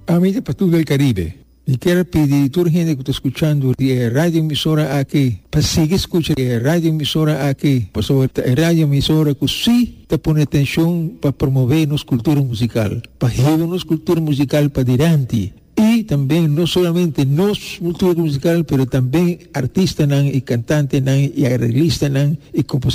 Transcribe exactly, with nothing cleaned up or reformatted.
Amiga para todo el Caribe. Y quiero pedir a toda la gente que está escuchando la radio emisora aquí, para seguir escuchando la radio emisora aquí, por sobre la radio emisora que sí te pone atención para promover nuestra cultura musical, para llevar nuestra cultura musical para adelante. Y también no solamente nuestra cultura musical, pero también artistas y cantantes y arreglistas y compositores.